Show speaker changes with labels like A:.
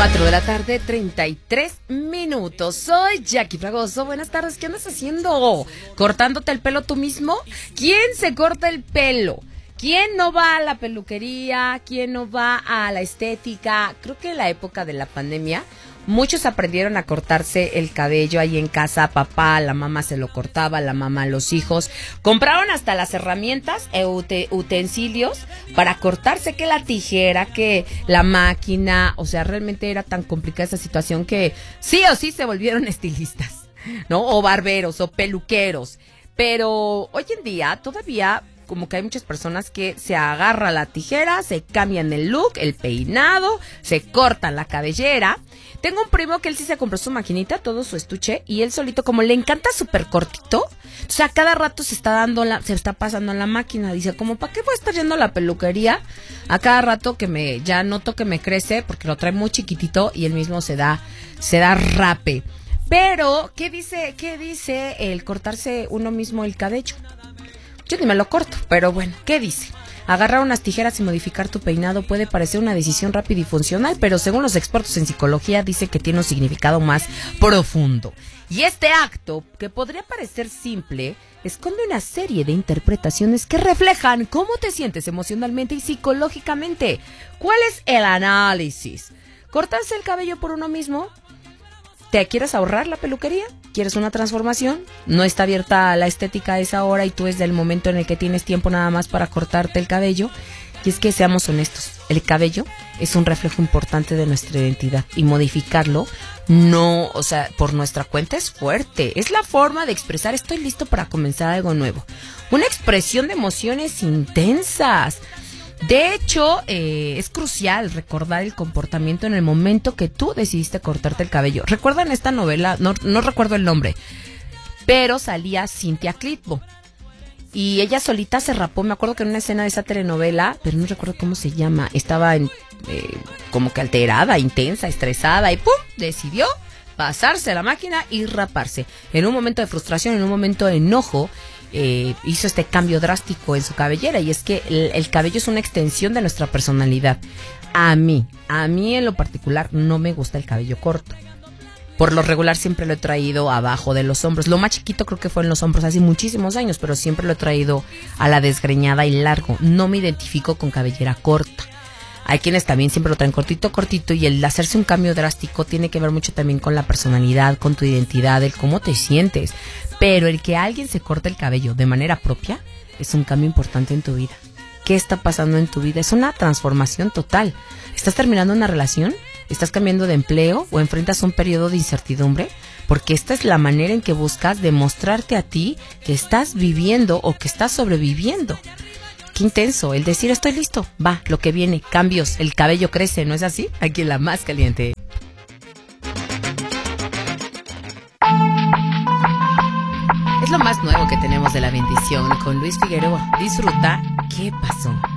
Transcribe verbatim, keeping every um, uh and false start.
A: cuatro de la tarde, treinta y tres minutos. Soy Jackie Fragoso. Buenas tardes. ¿Qué andas haciendo? ¿Cortándote el pelo tú mismo? ¿Quién se corta el pelo? ¿Quién no va a la peluquería? ¿Quién no va a la estética? Creo que en la época de la pandemia muchos aprendieron a cortarse el cabello ahí en casa. Papá, la mamá se lo cortaba, la mamá, los hijos. Compraron hasta las herramientas e utensilios para cortarse, que la tijera, que la máquina. O sea, realmente era tan complicada esa situación que sí o sí se volvieron estilistas, ¿no? O barberos, o peluqueros. Pero hoy en día todavía como que hay muchas personas que se agarra la tijera, se cambian el look, el peinado, se cortan la cabellera. Tengo un primo que él sí se compró su maquinita, todo su estuche, y él solito, como le encanta súper cortito, o sea, cada rato se está dando la, se está pasando en la máquina. Dice, como, ¿para qué voy a estar yendo a la peluquería? A cada rato que me, ya noto que me crece, porque lo trae muy chiquitito, y él mismo se da, se da rape. Pero, ¿qué dice, qué dice el cortarse uno mismo el cabello? Yo ni me lo corto, pero bueno, ¿qué dice? Agarrar unas tijeras y modificar tu peinado puede parecer una decisión rápida y funcional, pero según los expertos en psicología dice que tiene un significado más profundo. Y este acto, que podría parecer simple, esconde una serie de interpretaciones que reflejan cómo te sientes emocionalmente y psicológicamente. ¿Cuál es el análisis? ¿Cortarse el cabello por uno mismo? ¿Te quieres ahorrar la peluquería? ¿Quieres una transformación? ¿No está abierta la estética a esa hora y tú es del momento en el que tienes tiempo nada más para cortarte el cabello? Y es que seamos honestos, el cabello es un reflejo importante de nuestra identidad y modificarlo no, o sea, por nuestra cuenta es fuerte. Es la forma de expresar, estoy listo para comenzar algo nuevo. Una expresión de emociones intensas. De hecho, eh, es crucial recordar el comportamiento en el momento que tú decidiste cortarte el cabello. ¿Recuerdan esta novela? No, no recuerdo el nombre, pero salía Cynthia Clitbo. Y ella solita se rapó, me acuerdo que en una escena de esa telenovela, pero no recuerdo cómo se llama, estaba en, eh, como que alterada, intensa, estresada, y ¡pum! Decidió pasarse a la máquina y raparse. En un momento de frustración, en un momento de enojo, Eh, hizo este cambio drástico en su cabellera, y es que el, el cabello es una extensión de nuestra personalidad. A mí, a mí en lo particular no me gusta el cabello corto. Por lo regular siempre lo he traído abajo de los hombros. Lo más chiquito creo que fue en los hombros hace muchísimos años, pero siempre lo he traído a la desgreñada y largo. No me identifico con cabellera corta. Hay quienes también siempre lo traen cortito, cortito, y el hacerse un cambio drástico tiene que ver mucho también con la personalidad, con tu identidad, el cómo te sientes. Pero el que alguien se corte el cabello de manera propia es un cambio importante en tu vida. ¿Qué está pasando en tu vida? Es una transformación total. ¿Estás terminando una relación? ¿Estás cambiando de empleo? ¿O enfrentas un periodo de incertidumbre? Porque esta es la manera en que buscas demostrarte a ti que estás viviendo o que estás sobreviviendo. Qué intenso, el decir estoy listo, va, lo que viene, cambios, el cabello crece, ¿no es así? Aquí en La Más Caliente. Es lo más nuevo que tenemos de La Bendición con Luis Figueroa. Disfruta. ¿Qué pasó?